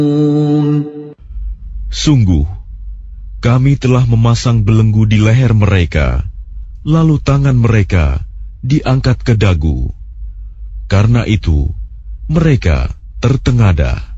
Sungguh, kami telah memasang belenggu di leher mereka, lalu tangan mereka diangkat ke dagu. Karena itu, mereka tertengadah.